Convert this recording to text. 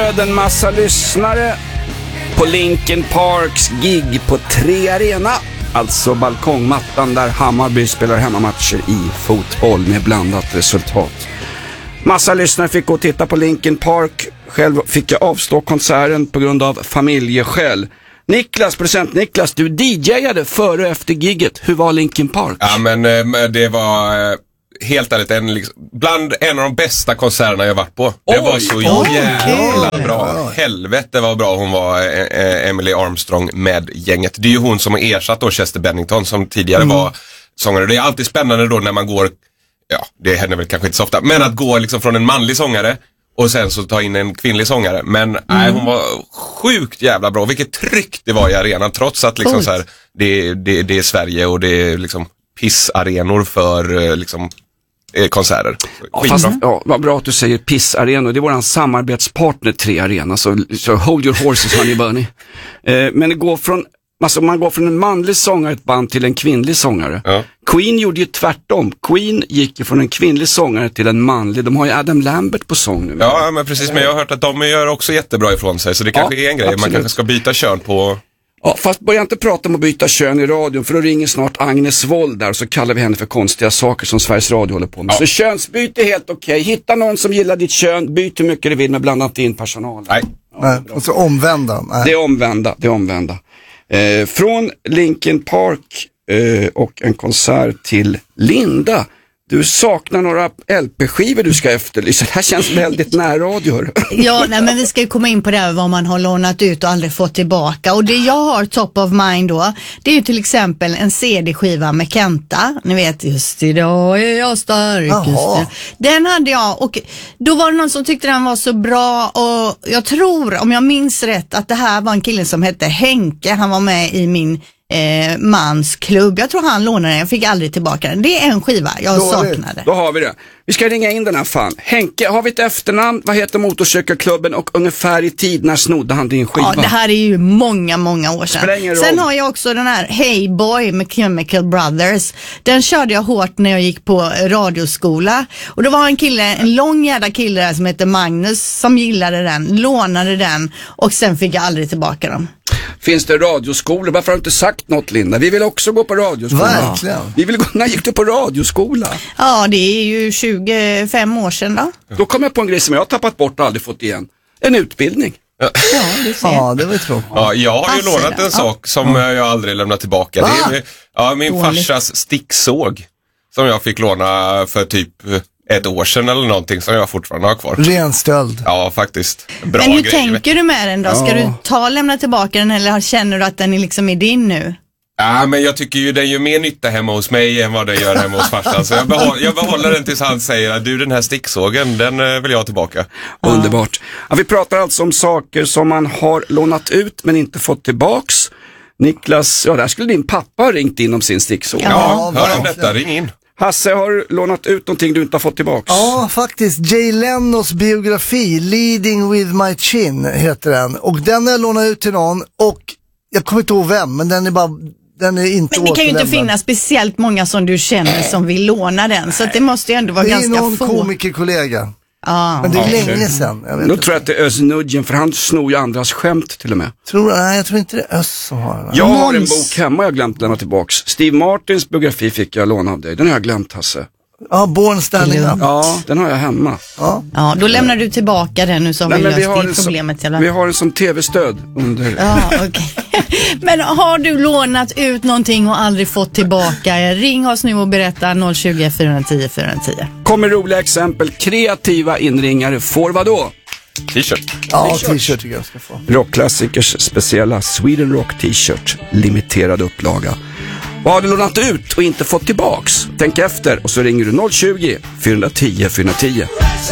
bjöd en massa lyssnare på Linkin Parks gig på 3 Arena. Alltså balkongmattan där Hammarby spelar hemmamatcher i fotboll med blandat resultat. Massa lyssnare fick gå och titta på Linkin Park. Själv fick jag avstå konserten på grund av familjeskäl. Producent Niklas, du DJade före och efter gigget. Hur var Linkin Park? Ja, men det var helt ärligt bland en av de bästa konserterna jag varit på. Det var så jävla bra. Helvete vad bra hon var, Emily Armstrong med gänget. Det är ju hon som har ersatt då Chester Bennington som tidigare var sångare. Det är alltid spännande då när man går, det händer väl kanske inte så ofta, men att gå liksom från en manlig sångare och sen så ta in en kvinnlig sångare. Men hon var sjukt jävla bra. Vilket tryck det var i arenan. Trots att liksom så här, det är Sverige och det är liksom pissarenor för liksom konserter. Vad bra att du säger pissarenor. Det är våran samarbetspartner 3 Arena. Så hold your horses, honey bunny. Men det går från, alltså man går från en manlig sångare ett band till en kvinnlig sångare. Ja. Queen gjorde ju tvärtom. Queen gick ju från en kvinnlig sångare till en manlig. De har ju Adam Lambert på sång nu. Ja, men precis. Men jag har hört att de gör också jättebra ifrån sig. Så det kanske är en grej. Absolut. Man kanske ska byta kön på... Ja, fast börja inte prata om att byta kön i radion, för då ringer snart Agnes Wold där och så kallar vi henne för konstiga saker som Sveriges Radio håller på med. Så könsbyte är helt okej. Hitta någon som gillar ditt kön, byt hur mycket du vill, men blanda inte in personal. Nej, och så omvända. Det är omvända. Från Linkin Park och en konsert till Linda. Du saknar några LP-skivor du ska efterlysa. Det här känns väldigt närradio. Ja, nej, men vi ska ju komma in på det här vad man har lånat ut och aldrig fått tillbaka. Och det jag har top of mind då, det är ju till exempel en CD-skiva med Kenta. Ni vet, just idag är jag stark. Den hade jag, och då var det någon som tyckte den var så bra. Och jag tror, om jag minns rätt, att det här var en kille som hette Henke. Han var med i min mans klubb. Jag tror han lånade den. Jag fick aldrig tillbaka den. Det är en skiva jag saknade. Då har vi det. Vi ska ringa in den här fan. Henke, har vi ett efternamn? Vad heter motorcykelklubben? Och ungefär i tid när snodde han din skiva? Ja, det här är ju många år sedan. Sen har jag också den här Hey Boy med Chemical Brothers. Den körde jag hårt när jag gick på radioskola. Och det var en lång jävla kille där som heter Magnus som gillade den, lånade den och sen fick jag aldrig tillbaka dem. Finns det radioskolor? Varför har du inte sagt något, Linda? Vi vill också gå på radioskola. Verkligen. Vi vill gå, när gick du på radioskola? Ja, det är ju 25 år sedan då. Då kom jag på en grej som jag har tappat bort och aldrig fått igen. En utbildning. Ja, du ser. Ja, det var tråkigt. Ja, jag har ju lånat en sak som jag aldrig lämnat tillbaka. Det är min farsas sticksåg som jag fick låna för typ 1 år sedan eller någonting, som jag fortfarande har kvar. Ren stöld. Ja, faktiskt. Bra. Men hur tänker du med den då? Ska du lämna tillbaka den, eller känner du att den är liksom din nu? Ja, men jag tycker ju den gör mer nytta hemma hos mig än vad den gör hemma hos farsan. Så jag behåller den tills han säger att den här sticksågen, den vill jag ha tillbaka. Underbart. Ja, vi pratar alltså om saker som man har lånat ut men inte fått tillbaks. Niklas, där skulle din pappa ha ringt in om sin sticksåg. Ja, hör om detta, ring in. Hasse, har du lånat ut någonting du inte har fått tillbaks? Ja, faktiskt. Jay Lennos biografi, Leading with my chin, heter den. Och den har jag lånat ut till någon, och jag kommer inte ihåg vem, men den är inte. Men det kan ju inte finnas speciellt många som du känner som vill låna den, så att det måste ju ändå vara ganska få. Det är någon komikerkollega. Men det är länge sedan. Nu tror jag att det är Özz Nudgen, för han snor ju andras skämt till och med. Jag tror inte det är Özz som har den. Jag har en bok hemma jag glömt lämna tillbaks. Steve Martins biografi fick jag låna av dig. Den har jag glömt, Hasse. Ja, Born Standing Up. Ja, den har jag hemma. Ja, då lämnar du tillbaka den nu som vi löst det problemet. Vi har den som tv-stöd under. Ja, okej. Men har du lånat ut någonting och aldrig fått tillbaka? Ring oss nu och berätta 020 410 410. Kommer roliga exempel. Kreativa inringare får vad då? T-shirt. Ja, t-shirt tycker jag ska få. Rockklassikers speciella Sweden Rock t-shirt. Limiterad upplaga. Vad har du lånat ut och inte fått tillbaks? Tänk efter och så ringer du 020 410 410.